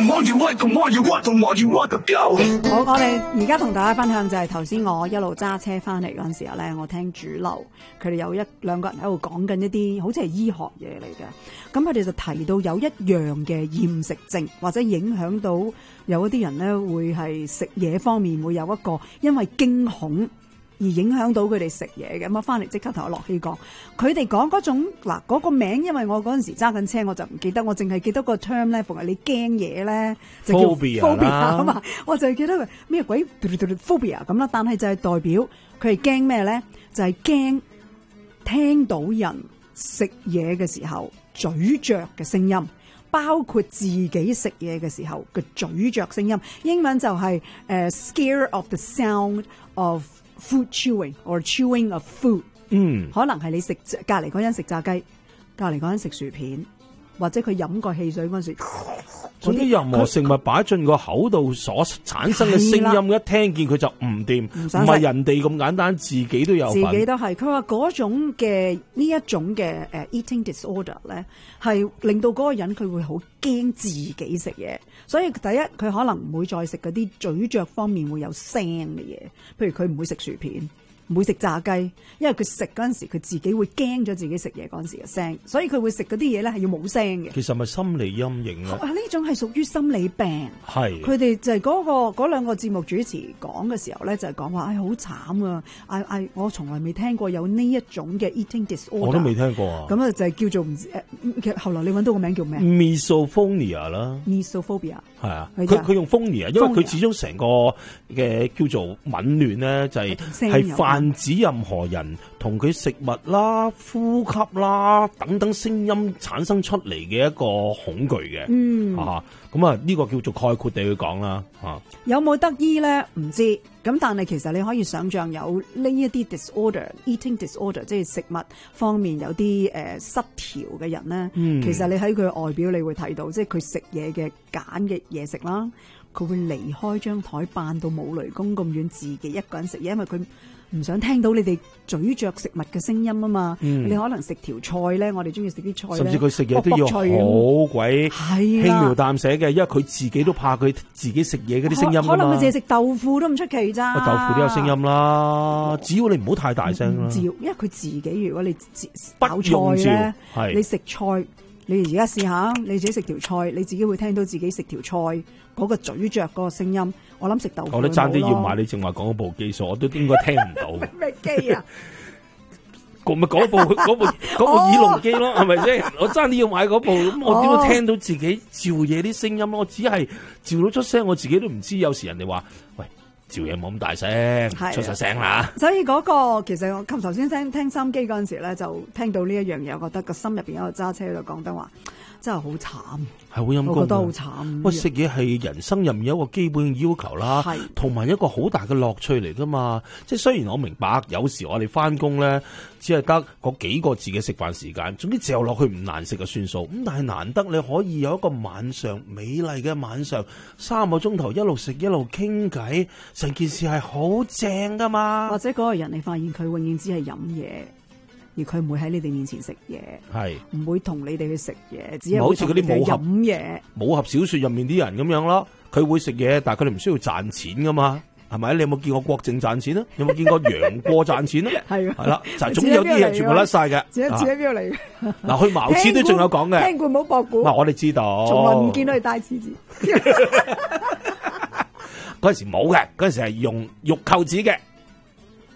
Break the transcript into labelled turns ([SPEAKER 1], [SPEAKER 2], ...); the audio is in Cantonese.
[SPEAKER 1] 我哋而家同大家分享就係頭先我一路揸車翻嚟嗰陣時候咧，我聽主流佢哋有兩個人喺度講緊一啲好似係醫學嘢嚟嘅，咁佢哋就提到有一樣嘅厭食症，或者影響到有一啲人咧會係食嘢方面會有一個因為驚恐而影響到佢哋食嘢嘅。咁啊翻嚟即刻同我樂希講，佢哋講嗰種嗰個名，因為我嗰陣時揸緊車我就唔記得，我淨係記得個 term 咧，逢係你驚嘢咧就叫 phobia 啊嘛，我就係記得佢咩鬼 phobia 咁啦，但係就係代表佢係驚咩咧？就係驚聽到人食嘢嘅時候咀嚼嘅聲音，包括自己食嘢嘅時候嘅咀嚼聲音。英文就係scare of the sound of food chewing or chewing of food。可能係你食隔離嗰人食炸雞，隔離嗰人食薯片，或者佢飲個汽水嗰陣時，
[SPEAKER 2] 總之任何食物擺進個口度所產生嘅聲音，一聽見佢就唔掂，唔係人哋咁簡單，自己都有份。
[SPEAKER 1] 自己都係。佢話嗰種嘅呢一種嘅eating disorder 咧，係令到嗰個人佢會好驚自己食嘢，所以第一佢可能唔會再食嗰啲咀嚼方面會有聲嘅嘢，譬如佢唔會食薯片，唔會食炸雞，因為佢食嗰陣時佢自己會驚咗自己食嘢嗰陣時嘅聲，所以佢會食嗰啲嘢咧係要冇聲嘅。
[SPEAKER 2] 其實咪心理陰影咧？
[SPEAKER 1] 呢種係屬於心理病。係佢哋就係嗰兩個節目主持講嘅時候咧，就係講話好慘啊！我從來未聽過有呢一種嘅 eating disorder，
[SPEAKER 2] 我都未聽過啊。
[SPEAKER 1] 咁啊就係叫做唔知後來你揾到個名叫咩
[SPEAKER 2] ？Misophonia 啦
[SPEAKER 1] ，Misophobia
[SPEAKER 2] 係啊。佢用 phonia，因為佢始終成個嘅叫做紊亂咧，就係泛指任何人同佢食物啦、呼吸啦等等聲音產生出嚟嘅一個恐懼嘅。咁啊呢個叫做概括地去講啦。
[SPEAKER 1] 有冇得醫咧？唔知。咁但係其實你可以想象有呢一啲 disorder、eating disorder， 即係食物方面有啲失調嘅人咧。其實你喺佢外表你會睇到，即係佢食嘢嘅揀嘅嘢食啦，佢會離開張台扮到冇雷公咁遠，自己一個人食嘢，因為佢唔想聽到你哋咀嚼食物嘅聲音啊嘛。你可能食條菜咧，我哋中意食啲菜，甚
[SPEAKER 2] 至佢食嘢都要好鬼輕描淡寫嘅，因為佢自己都怕佢自己食嘢嗰啲聲音。
[SPEAKER 1] 可能佢淨係食豆腐都唔出奇咋。
[SPEAKER 2] 豆腐都有聲音啦，只要你唔好太大聲啦。
[SPEAKER 1] 因為佢自己如果你炒菜咧，你食菜，你而家試下，你自己食條菜，你自己會聽到自己食條菜嗰個咀嚼嗰個聲音。我諗食豆腐，
[SPEAKER 2] 我都爭啲要買你正話講嗰部機數，我都應該聽唔到。
[SPEAKER 1] 咩機啊？
[SPEAKER 2] 咪嗰部耳聾機咯，係咪先？我爭啲要買嗰部，咁我點會聽到自己嚼嘢啲聲音咯？我只係嚼到出聲，我自己都唔知。有時人哋話，喂，嚼嘢冇咁大聲，出晒聲啦。
[SPEAKER 1] 所以嗰個其實我頭先聽收音機嗰陣時咧，就聽到呢一樣嘢，我覺得個心入邊有個揸車就講得話，真係好慘，
[SPEAKER 2] 係好陰功，
[SPEAKER 1] 我覺得好慘。
[SPEAKER 2] 喂，食嘢係人生入面有一個基本嘅要求啦，同埋一個好大嘅樂趣嚟噶嘛。即係雖然我明白，有時我哋翻工咧，只係得嗰幾個字嘅食飯時間，總之嚼落去唔難食就算數。咁但係難得你可以有一個晚上美麗嘅晚上，3個鐘頭一路食一路傾偈，成件事係好正噶嘛。
[SPEAKER 1] 或者嗰個人你發現佢永遠只係飲嘢，而佢唔會喺你哋面前食嘢，係唔會同你哋去食嘢，只係好似嗰啲武俠嘢、
[SPEAKER 2] 武俠小說入面啲人咁樣咯。佢會食嘢，但係佢哋唔需要賺錢噶嘛，係咪？你有冇見過郭靖賺錢啊？有冇見過楊過賺錢啊？係啦，就係總之有啲嘢全部甩晒嘅。自己喺邊度嚟？嗱，去茅廁都仲有講嘅。
[SPEAKER 1] 聽過冇博古？
[SPEAKER 2] 嗱，我哋知道，
[SPEAKER 1] 從來唔見到佢帶廁紙。
[SPEAKER 2] 嗰陣時冇嘅，嗰陣時係用玉扣子嘅。